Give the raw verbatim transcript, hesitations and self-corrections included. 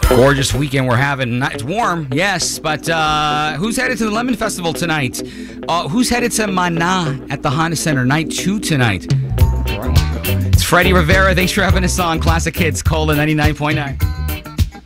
Gorgeous weekend we're having. It's warm, yes, but uh, who's headed to the Lemon Festival tonight? Uh, who's headed to Mana at the Honda Center night two tonight? It's Freddie Rivera. Thanks for having us on Classic Hits, Cola ninety-nine point nine.